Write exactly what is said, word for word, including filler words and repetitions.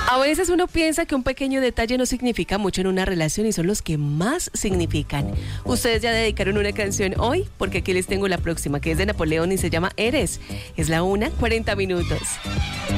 A veces uno piensa que un pequeño detalle no significa mucho en una relación y son los que más significan. Ustedes ya dedicaron una canción hoy, porque aquí les tengo la próxima, que es de Napoleón y se llama Eres. Es la una, cuarenta minutos.